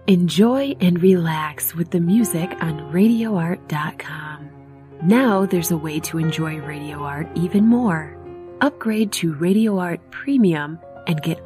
Enjoy and relax with the music on RadioArt.com. Now there's a way to enjoy Radio Art even more. Upgrade to Radio Art Premium and get